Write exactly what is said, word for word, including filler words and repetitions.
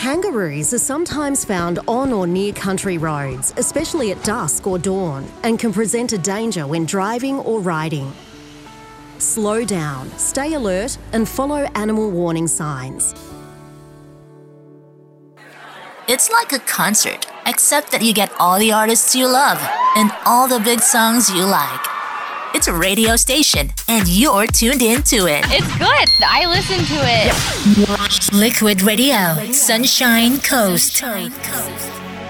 Kangaroos are sometimes found on or near country roads, especially at dusk or dawn, and can present a danger when driving or riding. Slow down, stay alert, and follow animal warning signs. It's like a concert, except that you get all the artists you love and all the big songs you like. It's a radio station, and you're tuned in to it. It's good. I listen to it. Liquid Radio, Sunshine Coast.